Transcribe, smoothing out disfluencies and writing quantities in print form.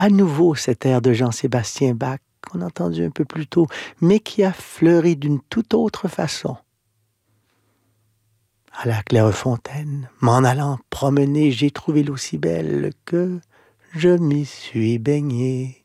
À nouveau cet air de Jean-Sébastien Bach qu'on a entendu un peu plus tôt, mais qui a fleuri d'une toute autre façon. À la Clairefontaine, m'en allant promener, j'ai trouvé l'eau si belle que je m'y suis baigné.